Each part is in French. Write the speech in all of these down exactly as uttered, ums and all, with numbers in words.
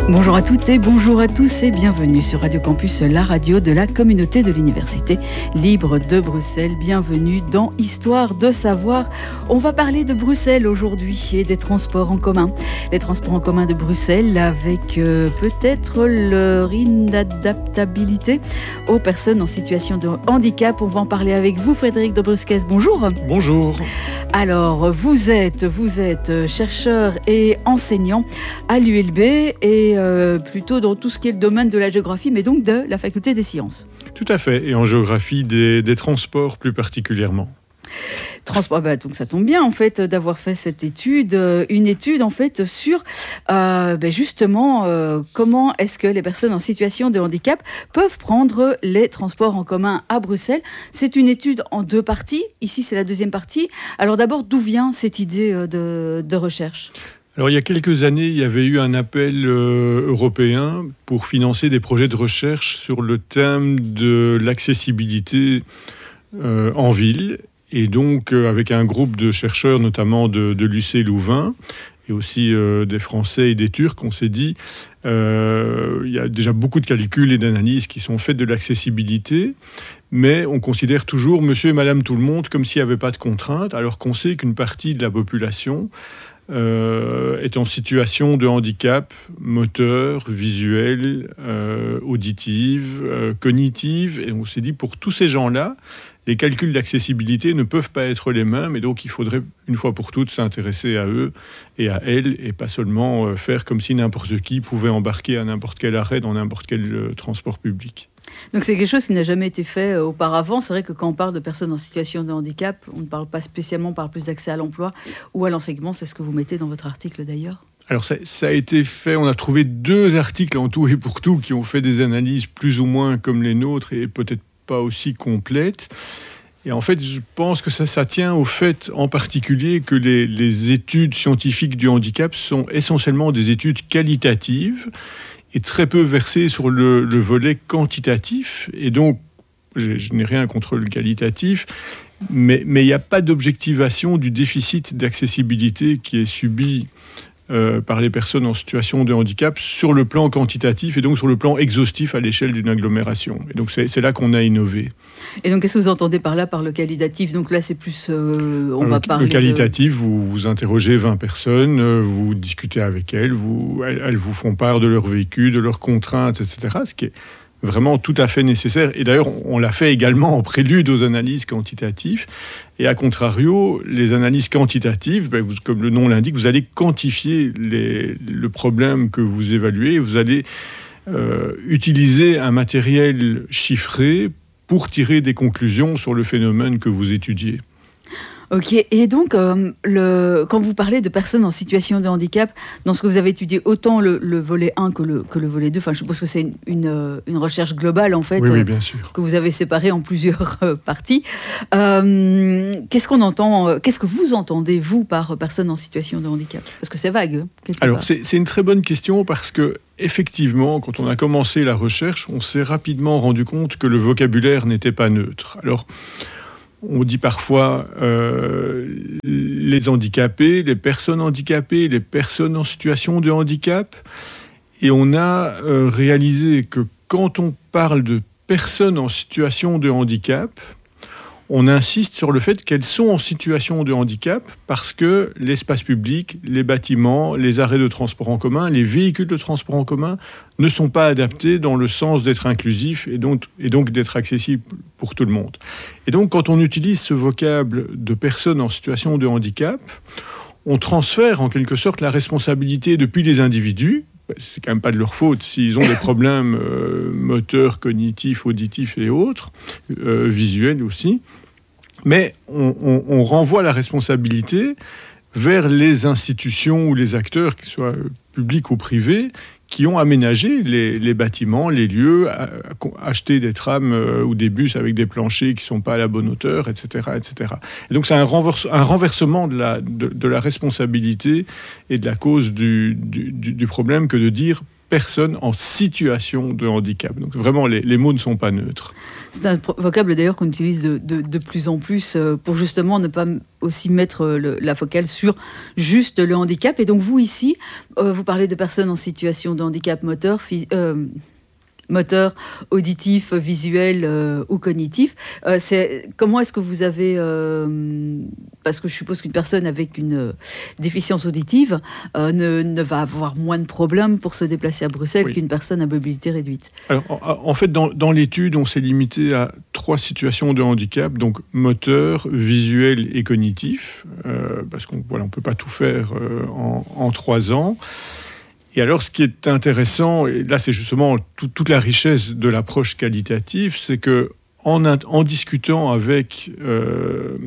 Bonjour à toutes et bonjour à tous et bienvenue sur Radio Campus, la radio de la communauté de l'Université libre de Bruxelles. Bienvenue dans Histoire de savoir. On va parler de Bruxelles aujourd'hui et des transports en commun. Les transports en commun de Bruxelles avec euh, peut-être leur inadaptabilité aux personnes en situation de handicap. On va en parler avec vous, Frédéric Dobrusquez. Bonjour. Bonjour. Alors, vous êtes, vous êtes chercheur et enseignant à l'U L B et euh, plutôt dans tout ce qui est le domaine de la géographie, mais donc de la faculté des sciences. Tout à fait, et en géographie des, des transports plus particulièrement. Transport, bah, donc ça tombe bien en fait d'avoir fait cette étude, euh, une étude en fait sur euh, bah, justement euh, comment est-ce que les personnes en situation de handicap peuvent prendre les transports en commun à Bruxelles. C'est une étude en deux parties. Ici c'est la deuxième partie. Alors d'abord, d'où vient cette idée euh, de, de recherche ? Alors il y a quelques années, il y avait eu un appel euh, européen pour financer des projets de recherche sur le thème de l'accessibilité euh, en ville. Et donc, euh, avec un groupe de chercheurs, notamment de, de l'U C Louvain, et aussi euh, des Français et des Turcs, on s'est dit, euh, il y a déjà beaucoup de calculs et d'analyses qui sont faits de l'accessibilité, mais on considère toujours monsieur et madame tout le monde comme s'il n'y avait pas de contraintes, alors qu'on sait qu'une partie de la population euh, est en situation de handicap moteur, visuel, euh, auditive, euh, cognitive, et on s'est dit, pour tous ces gens-là, les calculs d'accessibilité ne peuvent pas être les mêmes, et donc il faudrait une fois pour toutes s'intéresser à eux et à elles, et pas seulement faire comme si n'importe qui pouvait embarquer à n'importe quel arrêt dans n'importe quel transport public. Donc c'est quelque chose qui n'a jamais été fait auparavant. C'est vrai que quand on parle de personnes en situation de handicap, on ne parle pas spécialement par plus d'accès à l'emploi ou à l'enseignement. C'est ce que vous mettez dans votre article d'ailleurs. Alors ça, ça a été fait, on a trouvé deux articles en tout et pour tout qui ont fait des analyses plus ou moins comme les nôtres et peut-être pas aussi complète. Et en fait, je pense que ça, ça tient au fait en particulier que les, les études scientifiques du handicap sont essentiellement des études qualitatives et très peu versées sur le, le volet quantitatif. Et donc, je, je n'ai rien contre le qualitatif, mais il n'y a pas d'objectivation du déficit d'accessibilité qui est subi Euh, par les personnes en situation de handicap sur le plan quantitatif et donc sur le plan exhaustif à l'échelle d'une agglomération. Et donc c'est, c'est là qu'on a innové. Et donc qu'est-ce que vous entendez par là, par le qualitatif ? Donc là c'est plus, euh, on Alors, va parler le qualitatif, de... vous, vous interrogez vingt personnes, euh, vous discutez avec elles, vous, elles, elles vous font part de leur vécu, de leurs contraintes, et cetera. Ce qui est vraiment tout à fait nécessaire. Et d'ailleurs, on l'a fait également en prélude aux analyses quantitatives. Et à contrario, les analyses quantitatives, ben vous, comme le nom l'indique, vous allez quantifier les, le problème que vous évaluez. Vous allez euh, utiliser un matériel chiffré pour tirer des conclusions sur le phénomène que vous étudiez. Ok, et donc, euh, le, quand vous parlez de personnes en situation de handicap, dans ce que vous avez étudié, autant le, le volet un que le, que le volet deux, enfin, je suppose que c'est une, une, une recherche globale, en fait, oui, oui, bien sûr. euh, que vous avez séparée en plusieurs euh, parties. Euh, qu'est-ce qu'on entend, euh, qu'est-ce que vous entendez, vous, par personne en situation de handicap ? Parce que c'est vague, hein, quelque Alors, part. c'est, c'est une très bonne question, parce que, effectivement, quand on a commencé la recherche, on s'est rapidement rendu compte que le vocabulaire n'était pas neutre. Alors, on dit parfois euh, les handicapés, les personnes handicapées, les personnes en situation de handicap. Et on a euh, réalisé que quand on parle de personnes en situation de handicap, on insiste sur le fait qu'elles sont en situation de handicap parce que l'espace public, les bâtiments, les arrêts de transport en commun, les véhicules de transport en commun ne sont pas adaptés dans le sens d'être inclusifs et donc, et donc d'être accessibles pour tout le monde. Et donc, quand on utilise ce vocable de personnes en situation de handicap, on transfère en quelque sorte la responsabilité depuis les individus. C'est quand même pas de leur faute s'ils ont des problèmes euh, moteurs, cognitifs, auditifs et autres, euh, visuels aussi. Mais on, on, on renvoie la responsabilité vers les institutions ou les acteurs, qu'ils soient publics ou privés, qui ont aménagé les, les bâtiments, les lieux, à, à acheté des trams euh, ou des bus avec des planchers qui ne sont pas à la bonne hauteur, et cetera, et cetera. Et donc c'est un, renverse, un renversement de la, de, de la responsabilité et de la cause du, du, du problème que de dire personnes en situation de handicap. Donc vraiment, les, les mots ne sont pas neutres. C'est un vocable d'ailleurs qu'on utilise de, de, de plus en plus pour justement ne pas aussi mettre le, la focale sur juste le handicap. Et donc vous ici, euh, vous parlez de personnes en situation de handicap moteur, phy- euh, moteur, auditif, visuel euh, ou cognitif. Euh, c'est, comment est-ce que vous avez... Euh, parce que je suppose qu'une personne avec une euh, déficience auditive euh, ne, ne va avoir moins de problèmes pour se déplacer à Bruxelles oui. qu'une personne à mobilité réduite. Alors, en, en fait, dans, dans l'étude, on s'est limité à trois situations de handicap, donc moteur, visuel et cognitif, euh, parce qu'on voilà, on peut pas tout faire euh, en, en trois ans. Et alors, ce qui est intéressant, et là, c'est justement tout, toute la richesse de l'approche qualitative, c'est que en, en discutant avec euh,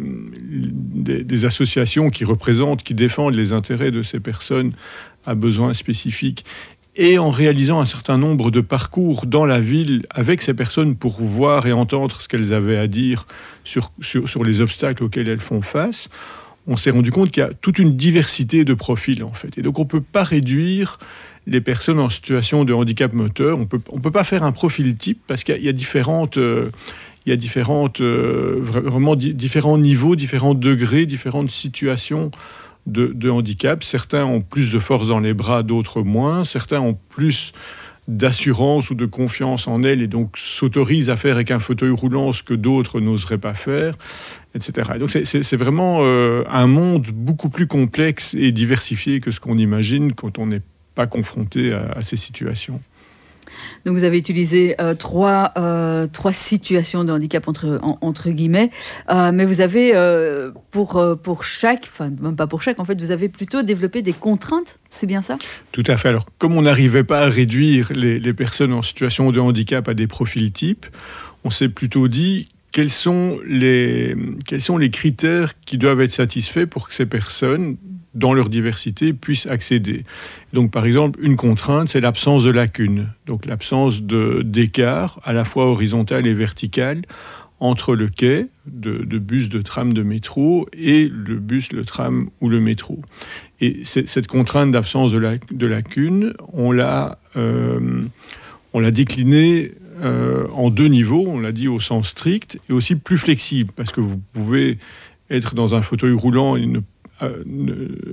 des, des associations qui représentent, qui défendent les intérêts de ces personnes à besoins spécifiques, et en réalisant un certain nombre de parcours dans la ville avec ces personnes pour voir et entendre ce qu'elles avaient à dire sur, sur, sur les obstacles auxquels elles font face, on s'est rendu compte qu'il y a toute une diversité de profils, en fait. Et donc, on ne peut pas réduire les personnes en situation de handicap moteur. On peut, on peut pas faire un profil type parce qu'il y a, il y a différentes... Euh, il y a différentes, euh, vraiment di- différents niveaux, différents degrés, différentes situations de, de handicap. Certains ont plus de force dans les bras, d'autres moins. Certains ont plus d'assurance ou de confiance en elles et donc s'autorisent à faire avec un fauteuil roulant ce que d'autres n'oseraient pas faire, et cetera. Et donc c'est, c'est, c'est vraiment euh, un monde beaucoup plus complexe et diversifié que ce qu'on imagine quand on n'est pas confronté à, à ces situations. Donc vous avez utilisé euh, trois, euh, trois situations de handicap entre, en, entre guillemets, euh, mais vous avez euh, pour, euh, pour chaque, enfin même pas pour chaque, en fait vous avez plutôt développé des contraintes, c'est bien ça ? Tout à fait. Alors comme on n'arrivait pas à réduire les, les personnes en situation de handicap à des profils types, on s'est plutôt dit quels sont les, quels sont les critères qui doivent être satisfaits pour que ces personnes, dans leur diversité, puissent accéder. Donc, par exemple, une contrainte, c'est l'absence de lacunes. Donc, l'absence de, d'écart, à la fois horizontal et vertical, entre le quai de, de bus, de tram, de métro, et le bus, le tram ou le métro. Et cette contrainte d'absence de, la, de lacunes, on l'a, euh, on l'a déclinée euh, en deux niveaux. On l'a dit au sens strict et aussi plus flexible, parce que vous pouvez être dans un fauteuil roulant et ne Euh, ne,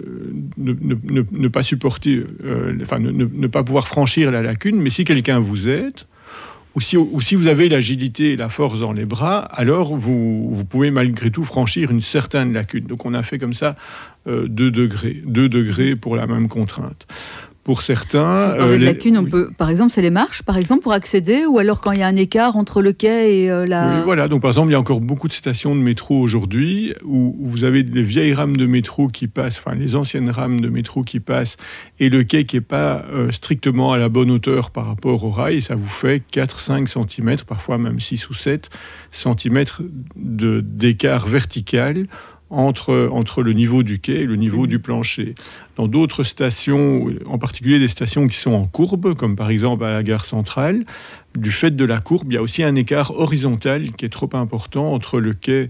ne, ne, ne pas supporter, euh, enfin ne, ne pas pouvoir franchir la lacune, mais si quelqu'un vous aide, ou si, ou si vous avez l'agilité et la force dans les bras, alors vous, vous pouvez malgré tout franchir une certaine lacune. Donc on a fait comme ça euh, deux degrés, deux degrés pour la même contrainte. Pour certains... Si on parle euh, de les... lacunes, on oui. peut, par exemple, c'est les marches, par exemple, pour accéder, ou alors quand il y a un écart entre le quai et euh, la... Oui, voilà, donc par exemple, il y a encore beaucoup de stations de métro aujourd'hui où, où vous avez des vieilles rames de métro qui passent, enfin les anciennes rames de métro qui passent, et le quai qui n'est pas euh, strictement à la bonne hauteur par rapport au rail, et ça vous fait quatre à cinq centimètres, parfois même six ou sept centimètres de, d'écart vertical Entre, entre le niveau du quai et le niveau mmh. du plancher. Dans d'autres stations, en particulier des stations qui sont en courbe, comme par exemple à la gare centrale, du fait de la courbe, il y a aussi un écart horizontal qui est trop important entre le quai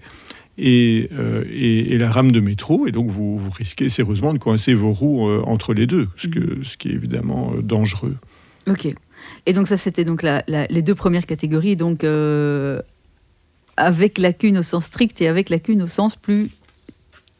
et, euh, et, et la rame de métro, et donc vous, vous risquez sérieusement de coincer vos roues euh, entre les deux, ce, que, ce qui est évidemment euh, dangereux. Ok. Et donc ça, c'était donc la, la, les deux premières catégories, donc... Euh... avec lacune au sens strict et avec lacune au sens plus